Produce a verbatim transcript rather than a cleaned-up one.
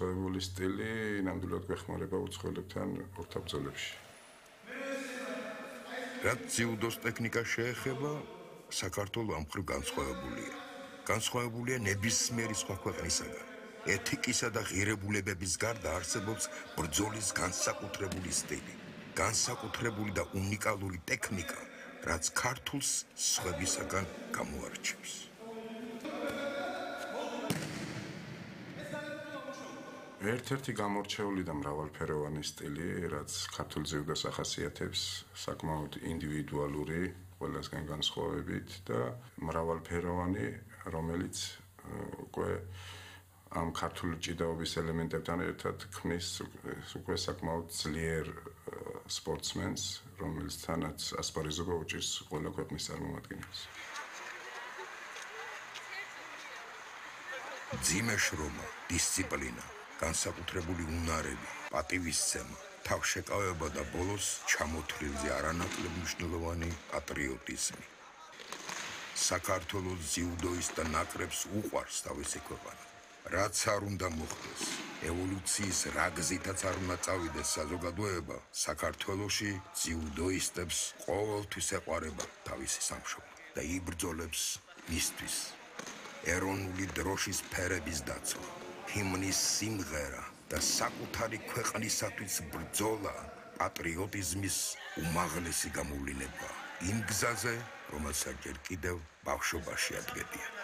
განსხვავებული სტილი ნამდვილად გვეხმარება უცხოელებთან ურთაბრძოლებში. რაც ძიუდოს ტექნიკას შეეხება, საქართველო ამ მხრივ განსხვავებულია. განსხვავებულია ნებისმიერი სხვა ქვეყნისაგან. ეთიკისა და ღირებულებების გარდა არსებობს ბრძოლის განსაკუთრებული სტილი, განსაკუთრებული და უნიკალური ტექნიკა, რაც ქართულს სხვებისაგან გამოარჩევს. ერთ-ერთი გამორჩეული და მრავალფეროვანი სტილი, რაც ქართულ ძიუდოს ახასიათებს, საკმაოდ ინდივიდუალური, ყველასგან განსხვავებით და მრავალფეროვანი, რომელიც უკვე ამ ქართული ჭიდაობის ელემენტებთან ერთად ქმნის უკვე საკმაოდ ძლიერ სპორტსმენს, რომელთანაც ასპარეზობა უჭირს ყველა ქვეყნის წარმომადგენელს. ძიმე შრომა, დისციპლინა, განსაკუთრებული უნარები, პატივისცემა, თავშეკავება და ბოლოს ჩამოთვლილზე არანაკლებ მნიშვნელოვანი პატრიოტიზმი. საქართველოს ძიუდოისტთა ნაკრებს უყვარს თავისი ქვეყანა. რაც არ უნდა მოხდეს, ევოლუციის რა გზითაც არ უნდა წავიდეს საზოგადოება, საქართველოში ძიუდოისტებს ყოველთვის ეყვარება თავისი სამშობლო და იბრძოლებს მისთვის. ეროვნული დროშის ფერების დაცვა, ჰიმნის სიმღერა და საკუთარი ქვეყნისათვის ბრძოლა პატრიოტიზმის უმაღლესი გამოვლინებაა იმ გზაზე, რომელსაც ჯერ კიდევ ბავშვობაში ადგენდნენ.